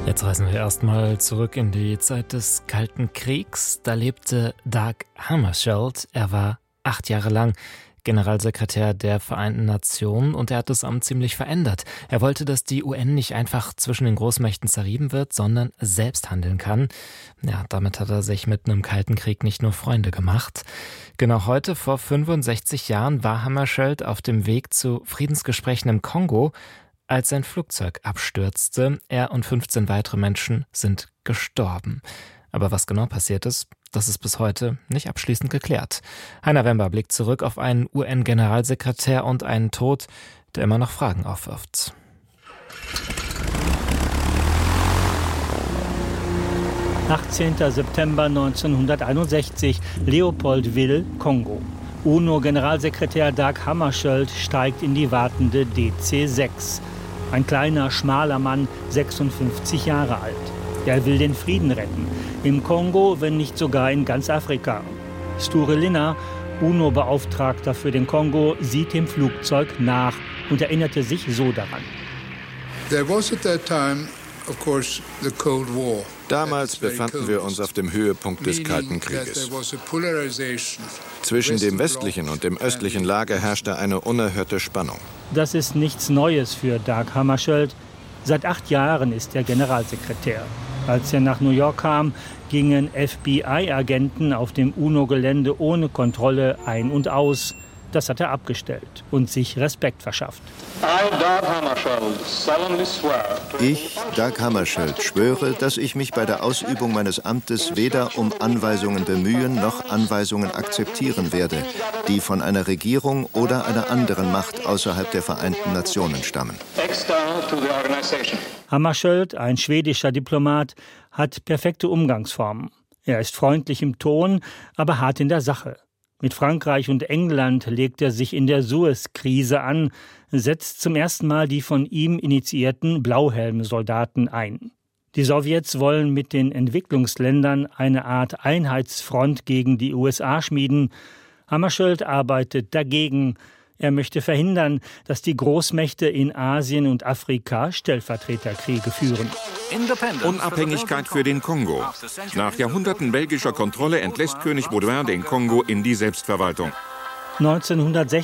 Jetzt reisen wir erstmal zurück in die Zeit des Kalten Kriegs. Da lebte Dag Hammarskjöld. Er war 8 Jahre lang Generalsekretär der Vereinten Nationen und er hat das Amt ziemlich verändert. Er wollte, dass die UN nicht einfach zwischen den Großmächten zerrieben wird, sondern selbst handeln kann. Ja, damit hat er sich mitten im Kalten Krieg nicht nur Freunde gemacht. Genau heute, vor 65 Jahren, war Hammarskjöld auf dem Weg zu Friedensgesprächen im Kongo, als sein Flugzeug abstürzte. Er und 15 weitere Menschen sind gestorben. Aber was genau passiert ist, das ist bis heute nicht abschließend geklärt. Heiner Wember blickt zurück auf einen UN-Generalsekretär und einen Tod, der immer noch Fragen aufwirft. »18. September 1961, Leopoldville, Kongo. UNO-Generalsekretär Dag Hammarskjöld steigt in die wartende DC-6. Ein kleiner, schmaler Mann, 56 Jahre alt. Er will den Frieden retten. Im Kongo, wenn nicht sogar in ganz Afrika. Sture Linna, UNO-Beauftragter für den Kongo, sieht dem Flugzeug nach und erinnerte sich so daran. Damals befanden wir uns auf dem Höhepunkt des Kalten Krieges. Zwischen dem westlichen und dem östlichen Lager herrschte eine unerhörte Spannung. Das ist nichts Neues für Dag Hammarskjöld. Seit 8 Jahren ist er Generalsekretär. Als er nach New York kam, gingen FBI-Agenten auf dem UNO-Gelände ohne Kontrolle ein und aus. Das hat er abgestellt und sich Respekt verschafft. Ich, Dag Hammarskjöld, schwöre, dass ich mich bei der Ausübung meines Amtes weder um Anweisungen bemühen noch Anweisungen akzeptieren werde, die von einer Regierung oder einer anderen Macht außerhalb der Vereinten Nationen stammen. Hammarskjöld, ein schwedischer Diplomat, hat perfekte Umgangsformen. Er ist freundlich im Ton, aber hart in der Sache. Mit Frankreich und England legt er sich in der Suez-Krise an, setzt zum ersten Mal die von ihm initiierten Blauhelm-Soldaten ein. Die Sowjets wollen mit den Entwicklungsländern eine Art Einheitsfront gegen die USA schmieden. Hammarskjöld arbeitet dagegen. Er möchte verhindern, dass die Großmächte in Asien und Afrika Stellvertreterkriege führen. Unabhängigkeit für den Kongo. Nach Jahrhunderten belgischer Kontrolle entlässt König Baudouin den Kongo in die Selbstverwaltung. 1960